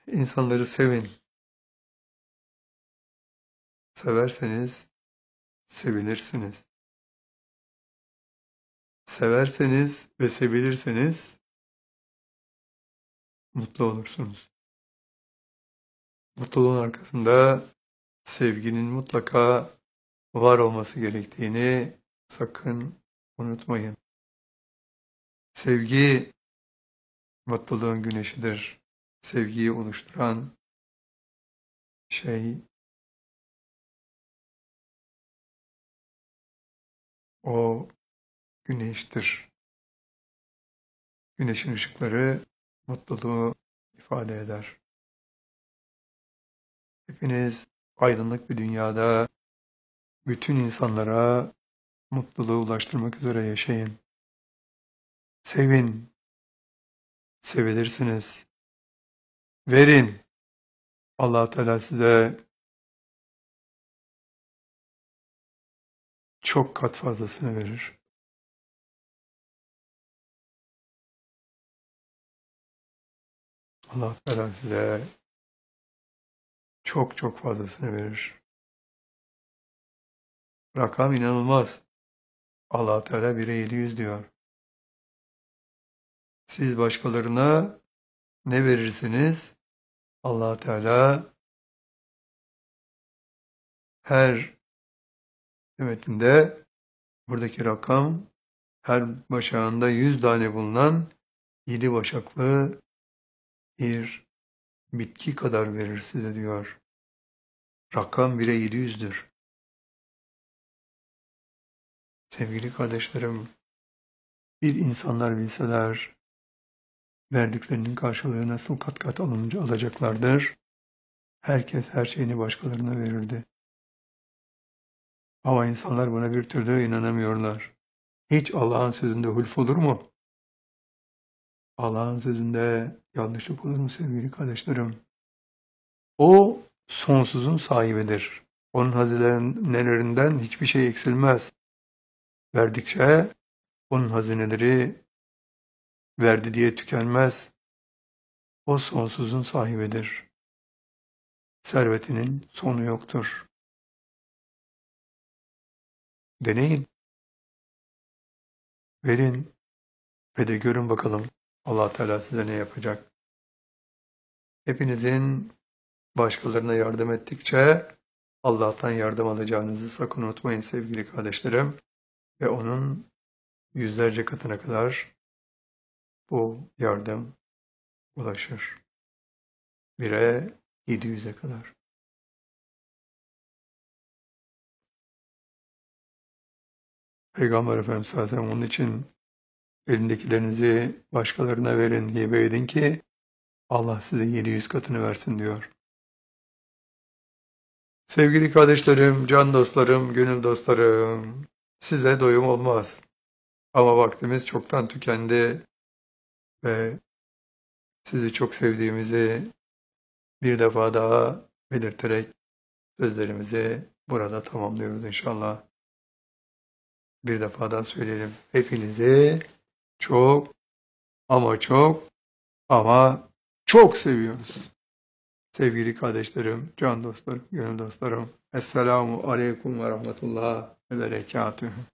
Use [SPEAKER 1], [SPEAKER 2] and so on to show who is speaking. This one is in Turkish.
[SPEAKER 1] İnsanları sevin. Severseniz sevilirsiniz. Severseniz ve sevilirseniz mutlu olursunuz. Mutluluğun arkasında sevginin mutlaka var olması gerektiğini sakın unutmayın. Sevgi mutluluğun güneşidir. Sevgiyi oluşturan şey o güneştir. Güneşin ışıkları mutluluğu ifade eder. Hepiniz aydınlık bir dünyada bütün insanlara mutluluğu ulaştırmak üzere yaşayın. Sevin, sevilirsiniz. Verin. Allah Teala size çok kat fazlasını verir. Allah Teala size çok çok fazlasını verir. Rakam inanılmaz. Allah Teala 1'e 700 diyor. Siz başkalarına ne verirsiniz? Allah Teala her demetinde buradaki rakam her başağında 100 tane bulunan 7 başaklı bir bitki kadar verir size diyor. Rakam 1'e 700'dür. Sevgili kardeşlerim, bir insanlar bilseler verdiklerinin karşılığı nasıl kat kat alacaklardır. Herkes her şeyini başkalarına verirdi. Ama insanlar buna bir türlü inanamıyorlar. Hiç Allah'ın sözünde hulf olur mu? Allah'ın sözünde yanlışlık olur mu sevgili kardeşlerim? O sonsuzun sahibidir. Onun hazinelerinden hiçbir şey eksilmez. Verdikçe onun hazineleri verdi diye tükenmez. O sonsuzun sahibidir. Servetinin sonu yoktur. Deneyin, verin ve de görün bakalım Allah Teala size ne yapacak. Hepinizin başkalarına yardım ettikçe Allah'tan yardım alacağınızı sakın unutmayın sevgili kardeşlerim. Ve onun yüzlerce katına kadar bu yardım ulaşır. 1'e 700'e kadar. Peygamber Efendimiz zaten onun için elindekilerinizi başkalarına verin, hibe edin ki Allah size 700 katını versin diyor. Sevgili kardeşlerim, can dostlarım, gönül dostlarım, size doyum olmaz. Ama vaktimiz çoktan tükendi ve sizi çok sevdiğimizi bir defa daha belirterek sözlerimizi burada tamamlıyoruz inşallah. Bir defa daha söyleyelim. Hepinizi çok ama çok seviyoruz. Sevgili kardeşlerim, can dostlarım, gönül dostlarım. Esselamu Aleyküm ve Rahmetullah ve Berekatühü.